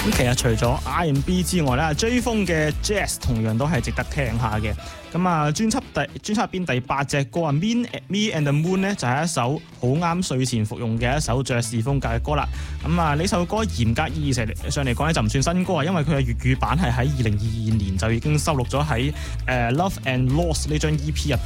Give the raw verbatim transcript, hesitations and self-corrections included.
咁其實除咗 R and B 之外咧 ，J 風嘅 Jazz 同樣都係值得聽下嘅。咁啊，專輯第專輯入邊第八隻歌啊 ，Me Me and the Moon 咧就係一首好啱睡前服用嘅一首爵士風格嘅歌啦。咁啊，呢首歌嚴格意義上嚟講咧就唔算新歌啊，因為佢嘅粵語版係喺二零二二年就已經收錄咗喺誒 Love and Lost 呢張 E P 入邊。